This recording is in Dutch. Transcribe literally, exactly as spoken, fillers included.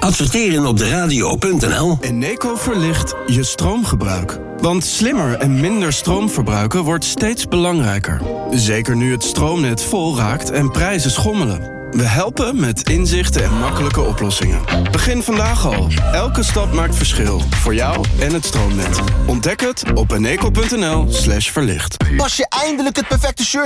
Adverteren op de radio punt n l. Eneco verlicht je stroomgebruik. Want slimmer en minder stroom verbruiken wordt steeds belangrijker. Zeker nu het stroomnet vol raakt en prijzen schommelen. We helpen met inzichten en makkelijke oplossingen. Begin vandaag al. Elke stap maakt verschil. Voor jou en het stroomnet. Ontdek het op eneco punt n l slash verlicht. Pas je eindelijk het perfecte shirt